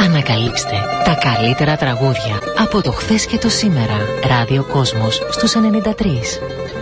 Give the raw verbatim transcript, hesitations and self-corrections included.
Ανακαλύψτε τα καλύτερα τραγούδια από το χθες και το σήμερα. Ράδιο Κόσμος στους ενενήντα τρία.